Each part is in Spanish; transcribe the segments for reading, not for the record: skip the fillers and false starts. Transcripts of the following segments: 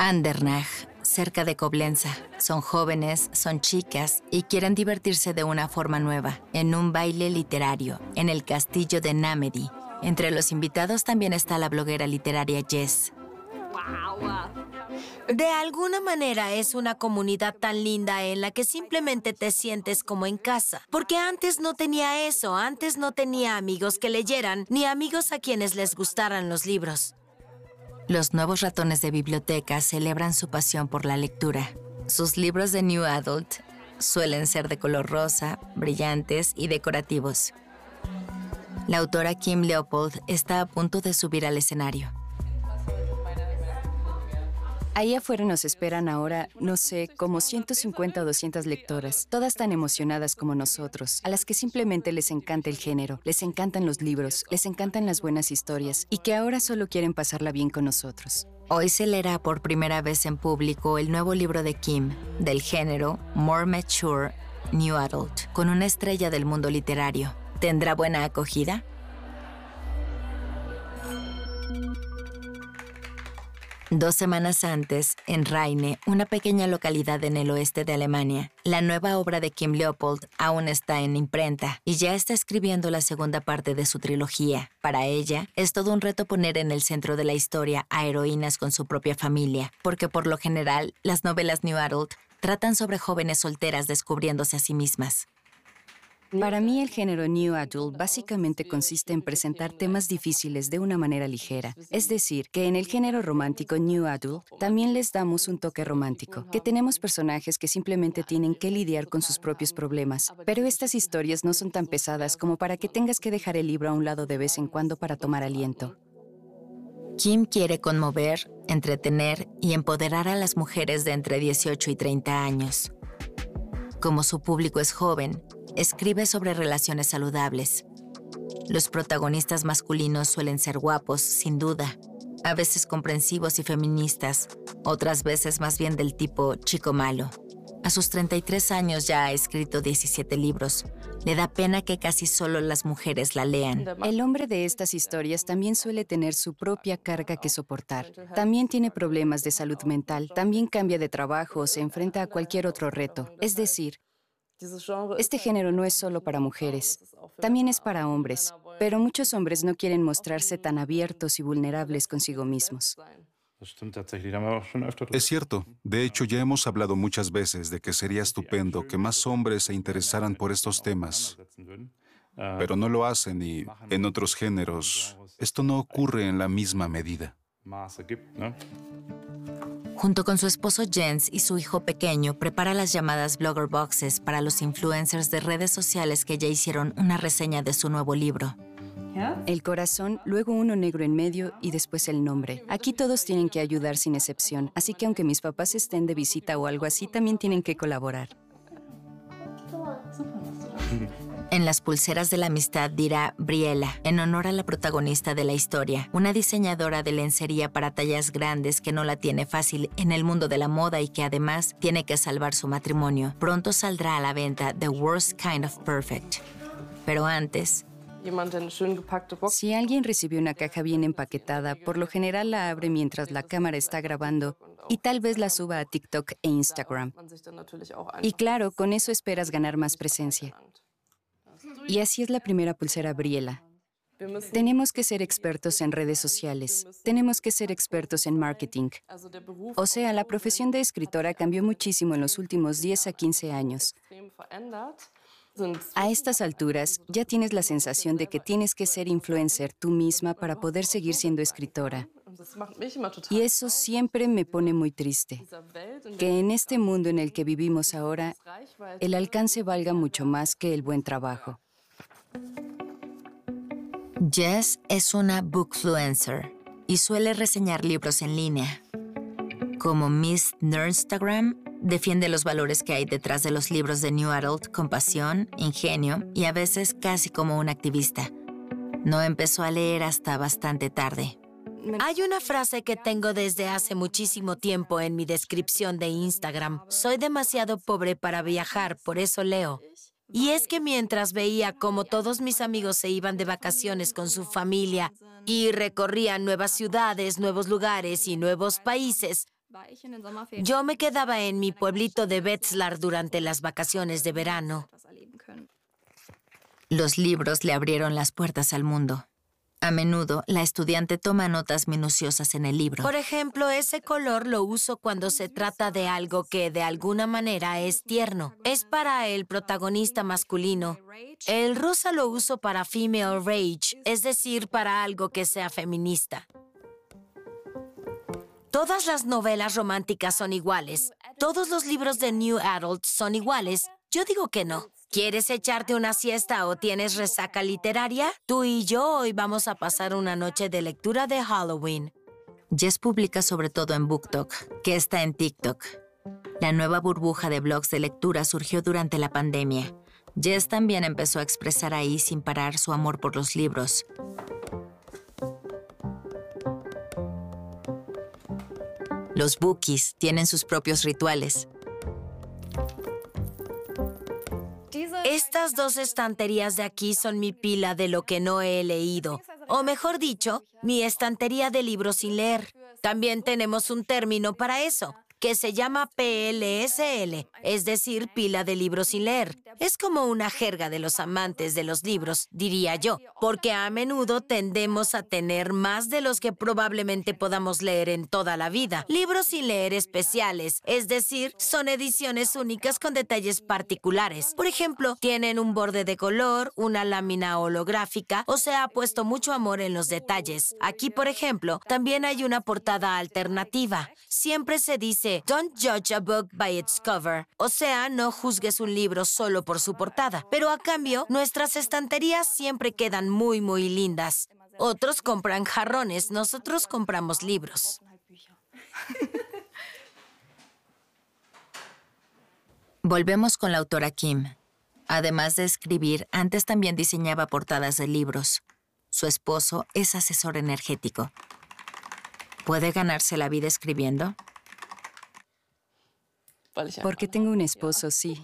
Andernach, cerca de Coblenza. Son jóvenes, son chicas y quieren divertirse de una forma nueva, en un baile literario, en el castillo de Namedy. Entre los invitados también está la bloguera literaria Jess. De alguna manera es una comunidad tan linda en la que simplemente te sientes como en casa. Porque antes no tenía eso, antes no tenía amigos que leyeran, ni amigos a quienes les gustaran los libros. Los nuevos ratones de biblioteca celebran su pasión por la lectura. Sus libros de New Adult suelen ser de color rosa, brillantes y decorativos. La autora Kim Leopold está a punto de subir al escenario. Ahí afuera nos esperan ahora, no sé, como 150 o 200 lectoras, todas tan emocionadas como nosotros, a las que simplemente les encanta el género, les encantan los libros, les encantan las buenas historias y que ahora solo quieren pasarla bien con nosotros. Hoy se leerá por primera vez en público el nuevo libro de Kim, del género More Mature New Adult, con una estrella del mundo literario. ¿Tendrá buena acogida? Dos semanas antes, en Rheine, una pequeña localidad en el oeste de Alemania, la nueva obra de Kim Leopold aún está en imprenta y ya está escribiendo la segunda parte de su trilogía. Para ella, es todo un reto poner en el centro de la historia a heroínas con su propia familia, porque por lo general, las novelas New Adult tratan sobre jóvenes solteras descubriéndose a sí mismas. Para mí, el género New Adult básicamente consiste en presentar temas difíciles de una manera ligera. Es decir, que en el género romántico New Adult también les damos un toque romántico, que tenemos personajes que simplemente tienen que lidiar con sus propios problemas. Pero estas historias no son tan pesadas como para que tengas que dejar el libro a un lado de vez en cuando para tomar aliento. Kim quiere conmover, entretener y empoderar a las mujeres de entre 18 y 30 años. Como su público es joven, escribe sobre relaciones saludables. Los protagonistas masculinos suelen ser guapos, sin duda, a veces comprensivos y feministas, otras veces más bien del tipo chico malo. A sus 33 años ya ha escrito 17 libros. Le da pena que casi solo las mujeres la lean. El hombre de estas historias también suele tener su propia carga que soportar. También tiene problemas de salud mental, también cambia de trabajo o se enfrenta a cualquier otro reto. Es decir, este género no es solo para mujeres, también es para hombres, pero muchos hombres no quieren mostrarse tan abiertos y vulnerables consigo mismos. Es cierto. De hecho, ya hemos hablado muchas veces de que sería estupendo que más hombres se interesaran por estos temas, pero no lo hacen y en otros géneros esto no ocurre en la misma medida. Junto con su esposo Jens y su hijo pequeño, prepara las llamadas Blogger Boxes para los influencers de redes sociales que ya hicieron una reseña de su nuevo libro. El corazón, luego uno negro en medio y después el nombre. Aquí todos tienen que ayudar sin excepción, así que aunque mis papás estén de visita o algo así, también tienen que colaborar. En las pulseras de la amistad dirá Briella, en honor a la protagonista de la historia, una diseñadora de lencería para tallas grandes que no la tiene fácil en el mundo de la moda y que además tiene que salvar su matrimonio. Pronto saldrá a la venta The Worst Kind of Perfect. Pero antes, si alguien recibe una caja bien empaquetada, por lo general la abre mientras la cámara está grabando y tal vez la suba a TikTok e Instagram. Y claro, con eso esperas ganar más presencia. Y así es la primera pulsera Briella. Tenemos que ser expertos en redes sociales. Tenemos que ser expertos en marketing. O sea, la profesión de escritora cambió muchísimo en los últimos 10 a 15 años. A estas alturas, ya tienes la sensación de que tienes que ser influencer tú misma para poder seguir siendo escritora. Y eso siempre me pone muy triste. Que en este mundo en el que vivimos ahora, el alcance valga mucho más que el buen trabajo. Jess es una bookfluencer y suele reseñar libros en línea. Como Miss Nerdstagram, defiende los valores que hay detrás de los libros de New Adult con pasión, ingenio y a veces casi como un activista. No empezó a leer hasta bastante tarde. Hay una frase que tengo desde hace muchísimo tiempo en mi descripción de Instagram. Soy demasiado pobre para viajar, por eso leo. Y es que mientras veía cómo todos mis amigos se iban de vacaciones con su familia y recorrían nuevas ciudades, nuevos lugares y nuevos países, Yo me quedaba en mi pueblito de Wetzlar durante las vacaciones de verano. Los libros le abrieron las puertas al mundo. A menudo, la estudiante toma notas minuciosas en el libro. Por ejemplo, ese color lo uso cuando se trata de algo que de alguna manera es tierno. Es para el protagonista masculino. El rosa lo uso para female rage, es decir, para algo que sea feminista. Todas las novelas románticas son iguales. Todos los libros de New Adult son iguales. Yo digo que no. ¿Quieres echarte una siesta o tienes resaca literaria? Tú y yo hoy vamos a pasar una noche de lectura de Halloween. Jess publica sobre todo en BookTok, que está en TikTok. La nueva burbuja de blogs de lectura surgió durante la pandemia. Jess también empezó a expresar ahí sin parar su amor por los libros. Los bookies tienen sus propios rituales. Estas dos estanterías de aquí son mi pila de lo que no he leído. O mejor dicho, mi estantería de libros sin leer. También tenemos un término para eso, que se llama PLSL, es decir, pila de libros sin leer. Es como una jerga de los amantes de los libros, diría yo, porque a menudo tendemos a tener más de los que probablemente podamos leer en toda la vida. Libros sin leer especiales, es decir, son ediciones únicas con detalles particulares. Por ejemplo, tienen un borde de color, una lámina holográfica, o se ha puesto mucho amor en los detalles. Aquí, por ejemplo, también hay una portada alternativa. Siempre se dice, "Don't judge a book by its cover", o sea, no juzgues un libro solo por su portada. Pero a cambio, nuestras estanterías siempre quedan muy, muy lindas. Otros compran jarrones, nosotros compramos libros. Volvemos con la autora Kim. Además de escribir, antes también diseñaba portadas de libros. Su esposo es asesor energético. ¿Puede ganarse la vida escribiendo? Porque tengo un esposo, sí.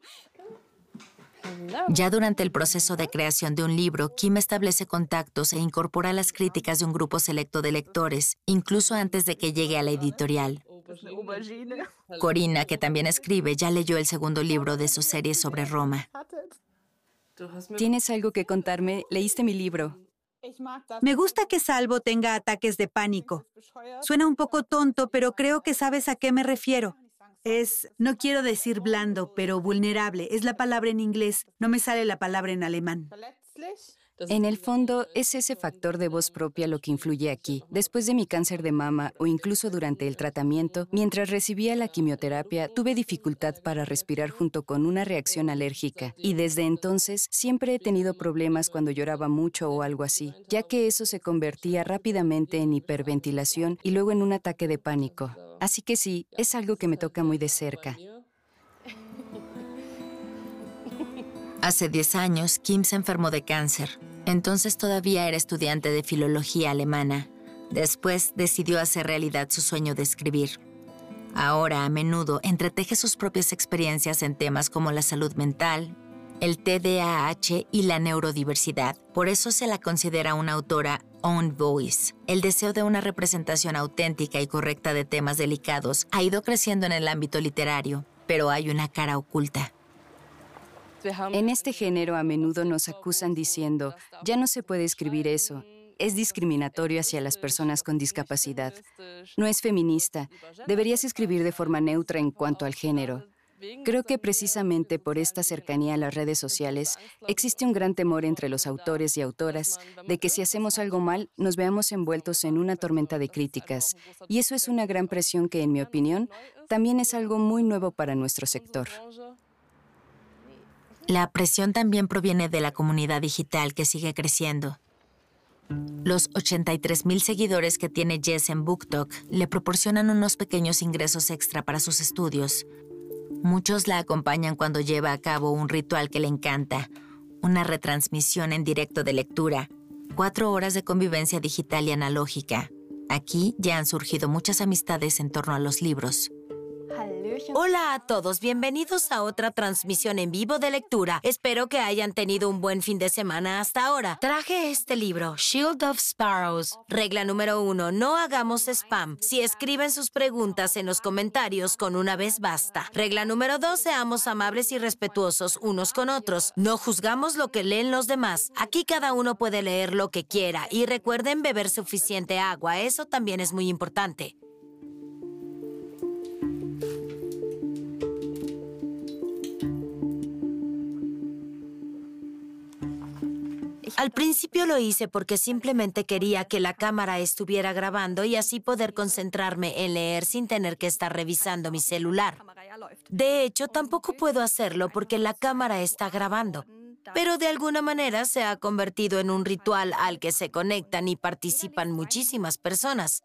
Ya durante el proceso de creación de un libro, Kim establece contactos e incorpora las críticas de un grupo selecto de lectores, incluso antes de que llegue a la editorial. Corina, que también escribe, ya leyó el segundo libro de su serie sobre Roma. ¿Tienes algo que contarme? ¿Leíste mi libro? Me gusta que Salvo tenga ataques de pánico. Suena un poco tonto, pero creo que sabes a qué me refiero. No quiero decir blando, pero vulnerable. Es la palabra en inglés. No me sale la palabra en alemán. En el fondo, es ese factor de voz propia lo que influye aquí. Después de mi cáncer de mama o incluso durante el tratamiento, mientras recibía la quimioterapia, tuve dificultad para respirar junto con una reacción alérgica. Y desde entonces, siempre he tenido problemas cuando lloraba mucho o algo así, ya que eso se convertía rápidamente en hiperventilación y luego en un ataque de pánico. Así que sí, es algo que me toca muy de cerca. Hace 10 años, Kim se enfermó de cáncer. Entonces todavía era estudiante de filología alemana. Después decidió hacer realidad su sueño de escribir. Ahora, a menudo, entreteje sus propias experiencias en temas como la salud mental, el TDAH y la neurodiversidad. Por eso se la considera una autora own voice. El deseo de una representación auténtica y correcta de temas delicados ha ido creciendo en el ámbito literario, pero hay una cara oculta. En este género a menudo nos acusan diciendo, ya no se puede escribir eso. Es discriminatorio hacia las personas con discapacidad. No es feminista. Deberías escribir de forma neutra en cuanto al género. Creo que precisamente por esta cercanía a las redes sociales, existe un gran temor entre los autores y autoras de que si hacemos algo mal, nos veamos envueltos en una tormenta de críticas. Y eso es una gran presión que, en mi opinión, también es algo muy nuevo para nuestro sector. La presión también proviene de la comunidad digital que sigue creciendo. Los 83,000 seguidores que tiene Jess en BookTok le proporcionan unos pequeños ingresos extra para sus estudios. Muchos la acompañan cuando lleva a cabo un ritual que le encanta, una retransmisión en directo de lectura, 4 horas de convivencia digital y analógica. Aquí ya han surgido muchas amistades en torno a los libros. Hola a todos, bienvenidos a otra transmisión en vivo de lectura. Espero que hayan tenido un buen fin de semana hasta ahora. Traje este libro, Shield of Sparrows. Regla número 1, no hagamos spam. Si escriben sus preguntas en los comentarios, con una vez basta. Regla número 2, seamos amables y respetuosos unos con otros. No juzgamos lo que leen los demás. Aquí cada uno puede leer lo que quiera y recuerden beber suficiente agua, eso también es muy importante. Al principio lo hice porque simplemente quería que la cámara estuviera grabando y así poder concentrarme en leer sin tener que estar revisando mi celular. De hecho, tampoco puedo hacerlo porque la cámara está grabando. Pero de alguna manera se ha convertido en un ritual al que se conectan y participan muchísimas personas.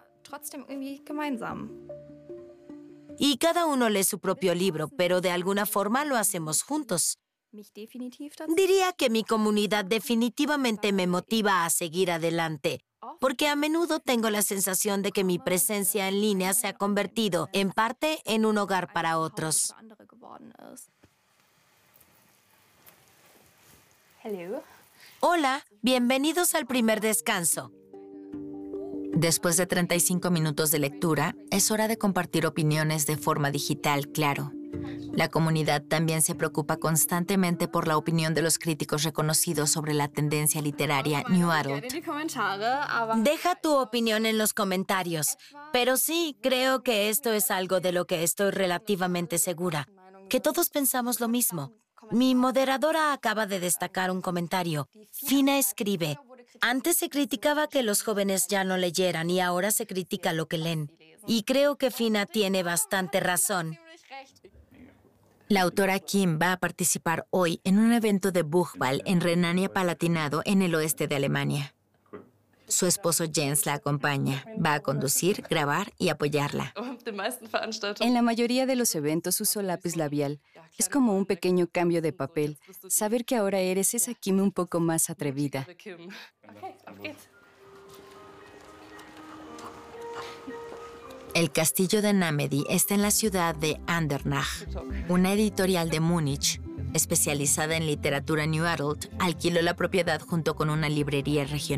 Y cada uno lee su propio libro, pero de alguna forma lo hacemos juntos. Diría que mi comunidad definitivamente me motiva a seguir adelante, porque a menudo tengo la sensación de que mi presencia en línea se ha convertido, en parte, en un hogar para otros. Hola, bienvenidos al primer descanso. Después de 35 minutos de lectura, es hora de compartir opiniones de forma digital, claro. La comunidad también se preocupa constantemente por la opinión de los críticos reconocidos sobre la tendencia literaria New Adult. Deja tu opinión en los comentarios, pero sí, creo que esto es algo de lo que estoy relativamente segura, que todos pensamos lo mismo. Mi moderadora acaba de destacar un comentario. Fina escribe, antes se criticaba que los jóvenes ya no leyeran y ahora se critica lo que leen. Y creo que Fina tiene bastante razón. La autora Kim va a participar hoy en un evento de Buchball en Renania-Palatinado, en el oeste de Alemania. Su esposo Jens la acompaña. Va a conducir, grabar y apoyarla. En la mayoría de los eventos uso lápiz labial. Es como un pequeño cambio de papel. Saber que ahora eres esa Kim un poco más atrevida. El castillo de Namedy está en la ciudad de Andernach. Una editorial de Múnich, especializada en literatura New Adult, alquiló la propiedad junto con una librería regional.